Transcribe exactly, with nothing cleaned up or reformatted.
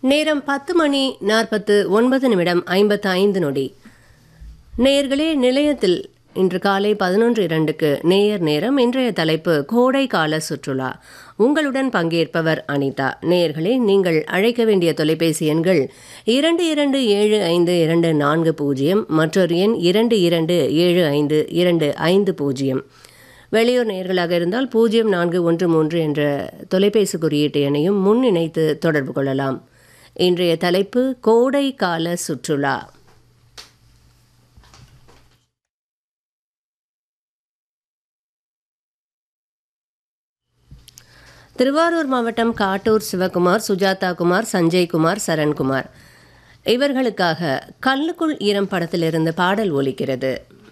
நேரம் பத்து மணி நாற்பத்து ஒன்பது நிமிடம் ஐம்பத்து ஐந்து நொடி. நேயர்களே, நிலையத்தில் இன்று காலை பதினொன்று இரண்டுக்கு நேயர் நேரம். இன்றைய தலைப்பு கோடை கால சுற்றுலா. உங்களுடன் பங்கேற்பவர் அனிதா. நேயர்களே, நீங்கள் அழைக்க வேண்டிய தொலைபேசி எண்கள் இரண்டு இரண்டு ஏழு ஐந்து இரண்டு நான்கு பூஜ்ஜியம், மற்றொரு எண் இரண்டு இரண்டு ஏழு ஐந்து இரண்டு ஐந்து பூஜ்ஜியம். வெளியூர் நேயர்களாக இருந்தால் பூஜ்ஜியம் நான்கு ஒன்று மூன்று என்ற தொலைபேசி குறியீட்டு எண்ணையும் முன் இணைத்து தொடர்பு கொள்ளலாம். இன்றைய தலைப்பு கோடை கால சுற்றுலா. திருவாரூர் மாவட்டம் காட்டூர் சிவகுமார், சுஜாதா குமார், சஞ்சய் குமார், சரண்குமார் இவர்களுக்காக கல்லுக்குள் ஈரம் படத்திலிருந்து பாடல் ஒலிக்கிறது.